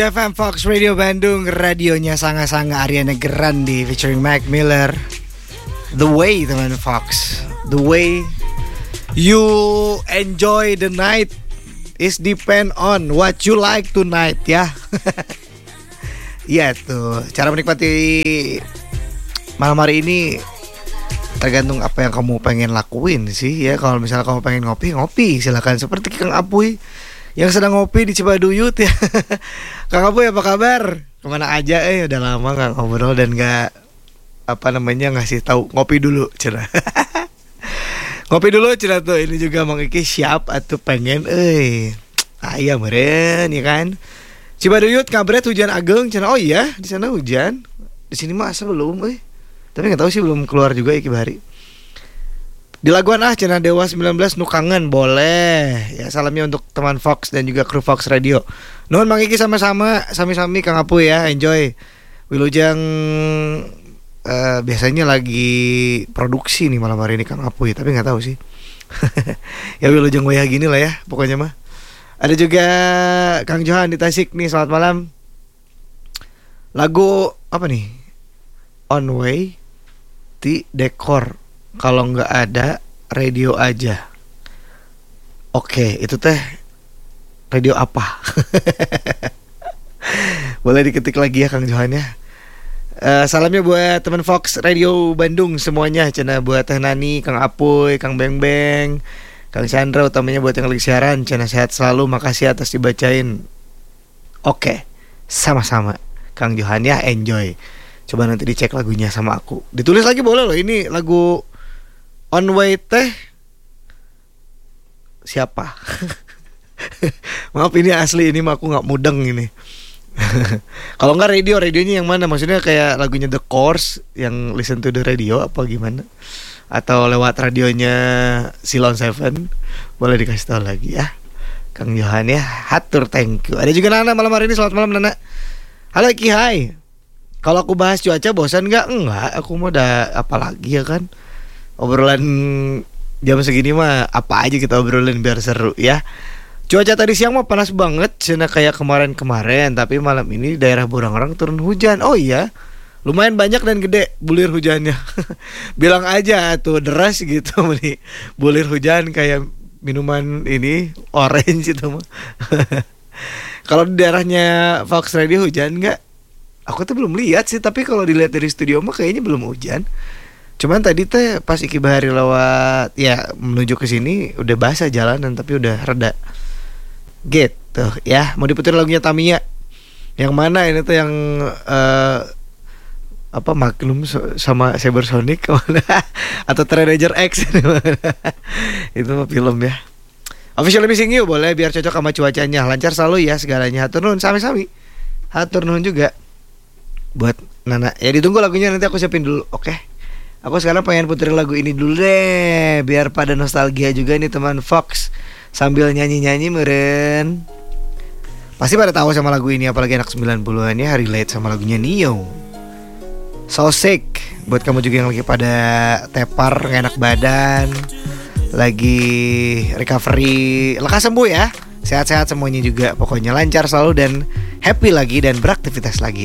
FM Fox Radio Bandung, radionya Sanga-Sanga Ariana Grande featuring Mac Miller. The way, teman Fox, the way you enjoy the night is depend on what you like tonight, ya. Iya tuh, cara menikmati malam hari ini tergantung apa yang kamu pengen lakuin sih ya. Kalau misalnya kamu pengen ngopi, silakan seperti Kang Apuy yang sedang ngopi di Cibaduyut ya. Kang Apuy apa kabar? Kemana aja udah lama gak ngobrol dan gak ngasih tahu ngopi dulu cenah. Ngopi dulu cenah tuh. Ini juga Mang Iki siap atau pengen aya meureun ya kan. Cibaduyut kabret hujan ageng cenah. Oh iya, di sana hujan. Di sini mah asa belum Tapi enggak tahu sih, belum keluar juga iki bahari. Di Laguan cenah Dewa 19 nu kangen boleh. Ya salamnya untuk teman Fox dan juga kru Fox Radio. Nuhun Mang Iki sama-sama, sami-sami Kang Apuy ya, enjoy. Wilujeng biasanya lagi produksi nih malam hari ini Kang Apuy, tapi enggak tahu sih. Ya Wilujeng wayah gini lah ya, pokoknya mah. Ada juga Kang Johan di Tasik nih, selamat malam. Lagu apa nih? On Way di Dekor. Kalau nggak ada, radio aja. Oke, itu teh radio apa? Boleh diketik lagi ya Kang Johan ya. Salamnya buat teman Fox Radio Bandung semuanya. Cenah buat Teh Nani, Kang Apuy, Kang Beng Beng, Kang Chandra, utamanya buat yang lagi siaran. Cenah sehat selalu, makasih atas dibacain. Oke, sama-sama Kang Johan ya, enjoy. Coba nanti dicek lagunya sama aku. Ditulis lagi boleh loh, ini lagu On Way teh siapa? Maaf ini asli, ini mah aku gak mudeng ini. Kalau enggak radionya yang mana? Maksudnya kayak lagunya The Course yang Listen to the Radio apa gimana? Atau lewat radionya Silon Seven? Boleh dikasih tahu lagi ya Kang Johan ya. Hatur, thank you. Ada juga Nana malam hari ini, selamat malam Nana. Halo Ki, hai. Kalau aku bahas cuaca bosan gak? Enggak, aku mau udah apa lagi ya kan. Obrolan jam segini mah apa aja kita obrolin biar seru ya. Cuaca tadi siang mah panas banget, cina kayak kemarin-kemarin. Tapi malam ini daerah Burangrang turun hujan. Oh iya, lumayan banyak dan gede bulir hujannya. Bilang aja tuh deras gitu nih. Bulir hujan kayak minuman ini orange itu mah. Kalau di daerahnya Fox Radio hujan gak? Aku tuh belum lihat sih, tapi kalau dilihat dari studio mah kayaknya belum hujan. Cuman tadi teh pas Iki Bahari lewat ya menuju ke sini udah basah jalanan tapi udah reda. Gitu ya. Mau diputar lagunya Tamiya. Yang mana ini tuh yang Magnum sama Cybersonic atau Teenager X. Itu mah film ya. Official Missing You boleh biar cocok sama cuacanya. Lancar selalu ya segalanya. Hatur nuhun sami-sami. Hatur nuhun juga buat Nana. Ya ditunggu lagunya, nanti aku siapin dulu. Oke. Aku sekarang pengen puterin lagu ini dulu deh, biar pada nostalgia juga nih teman Fox. Sambil nyanyi-nyanyi meren. Pasti pada tahu sama lagu ini, apalagi anak 90-an ya, relate sama lagunya Nio. So Sick. Buat kamu juga yang lagi pada tepar, gak enak badan, lagi recovery, lekas sembuh ya. Sehat-sehat semuanya juga. Pokoknya lancar selalu dan happy lagi dan beraktivitas lagi.